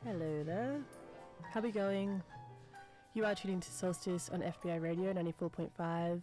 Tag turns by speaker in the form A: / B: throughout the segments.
A: Hello there. How are we going? You are tuning to Solstice on FBI Radio 94.5.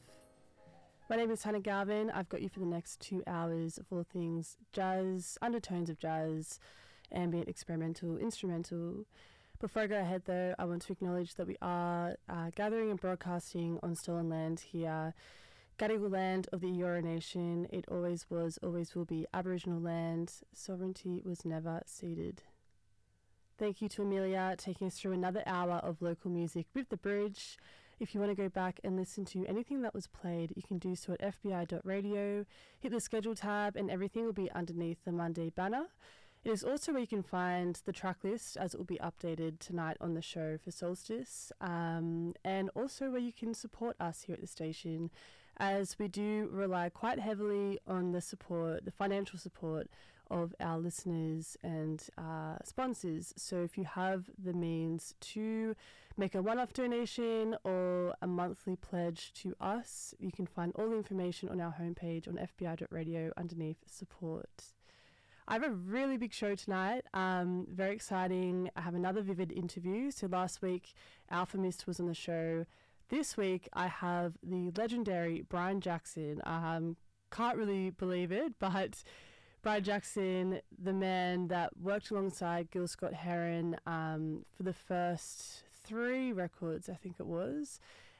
A: My name is Hannah Garvin. I've got you for the next 2 hours of all things jazz, undertones of jazz, ambient, experimental, instrumental. Before I go ahead though, I want to acknowledge that we are gathering and broadcasting on stolen land here. Gadigal land of the Eora Nation. It always was, always will be Aboriginal land. Sovereignty was never ceded. Thank you to Amelia taking us through another hour of local music with The Bridge. If you want to go back and listen to anything that was played, you can do so at fbi.radio. Hit the schedule tab and everything will be underneath the Monday banner. It is also where you can find the track list as it will be updated tonight on the show for Solstice, and also where you can support us here at the station, as we do rely quite heavily on the support, the financial support of our listeners and sponsors. So if you have the means to make a one-off donation or a monthly pledge to us, you can find all the information on our homepage on fbi.radio underneath support. I have a really big show tonight, very exciting. I have another Vivid interview. So last week, Alpha Mist was on the show. This week, I have the legendary Brian Jackson. Can't really believe it, but Brian Jackson, the man that worked alongside Gil Scott-Heron for the first 3 records, I think it was,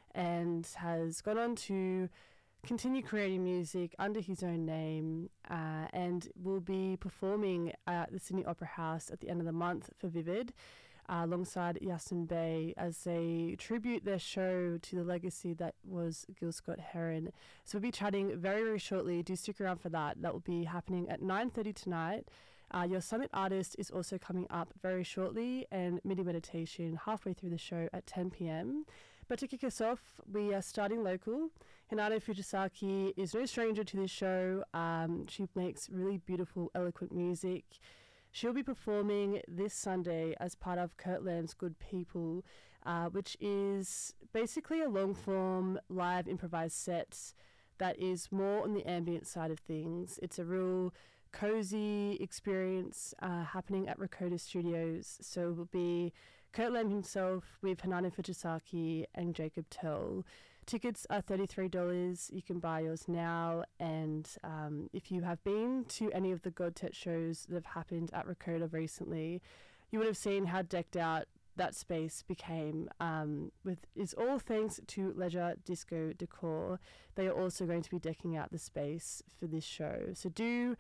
A: and has gone on to continue creating music under his own name, and will be performing at the Sydney Opera House at the end of the month for Vivid, alongside Yasin Bey, as they tribute their show to the legacy that was Gil Scott-Heron. So we'll be chatting very, very shortly. Do stick around for that. That will be happening at 9:30 tonight. Your Summit Artist is also coming up very shortly, and MIDI Meditation halfway through the show at 10 p.m. But to kick us off, we are starting local. Hinata Fujisaki is no stranger to this show. She makes really beautiful, eloquent music. She'll be performing this Sunday as part of Kurt Lamb's Good People, which is basically a long-form live improvised set that is more on the ambient side of things. It's a real cozy experience happening at Rakota Studios. So it will be Kurt Lamb himself with Hanane Fujisaki and Jacob Tell. Tickets are $33. You can buy yours now. And if you have been to any of the Godtet shows that have happened at Rakota recently, you would have seen how decked out that space became, is all thanks to Leisure Disco Decor. They are also going to be decking out the space for this show. So do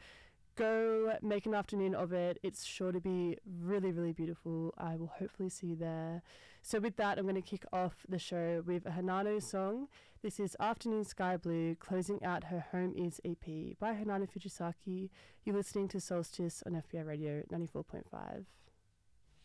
A: go make an afternoon of it. It's sure to be really, really beautiful. I will hopefully see you there. So with that, I'm going to kick off the show with a Hanano song. This is Afternoon Sky Blue, closing out her Home Is EP by Hanano Fujisaki. You're listening to Solstice on FBI Radio 94.5.